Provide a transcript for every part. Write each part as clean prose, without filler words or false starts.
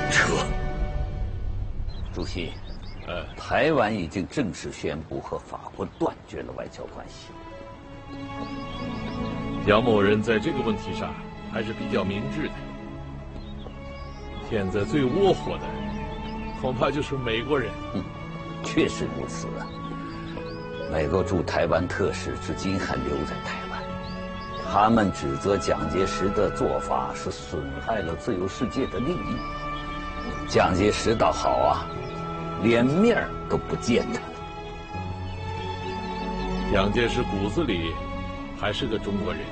撤。主席，台湾已经正式宣布和法国断绝了外交关系。 杨某人在这个问题上还是比较明智的。现在最窝火的，恐怕就是美国人。 确实如此啊。美国驻台湾特使至今还留在台湾，他们指责蒋介石的做法是损害了自由世界的利益。蒋介石倒好啊，连面都不见他。 蒋介石骨子里还是个中国人。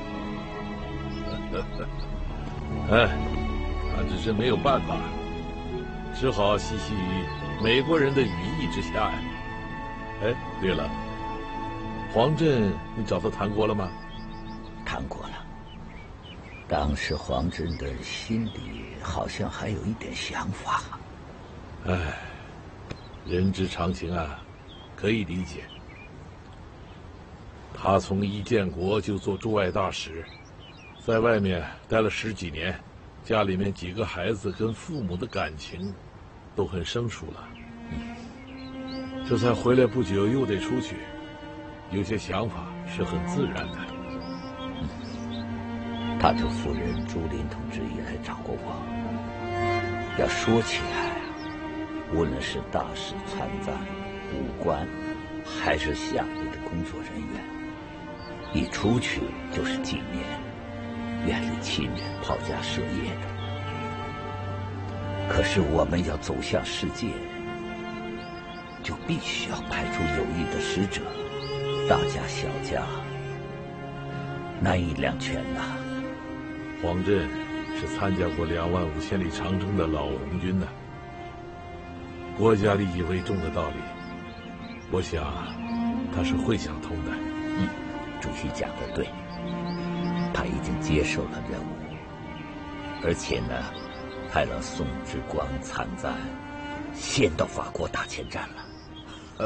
他只是没有办法，只好吸美国人的羽翼之下呀。对了，黄振，你找他谈过了吗？ 谈过了。当时黄振的心里好像还有一点想法。 人之常情啊，可以理解。他从一建国就做驻外大使，在外面待了10几年，家里面几个孩子跟父母的感情都很生疏了。这才回来不久又得出去，有些想法是很自然的。 他这夫人朱琳同志也来找过我。要说起来，无论是大使、参赞、武官，还是下面的工作人员，一出去就是几年，远离亲人，抛家舍业的。可是我们要走向世界，就必须要派出有力的使者，大家小家难以两全呐。 黄振是参加过2万5千里长征的老红军呢，国家利益为重的道理，我想他是会想通的。 主席讲得对，他已经接受了任务，而且呢，派了宋之光参赞，先到法国打前站了。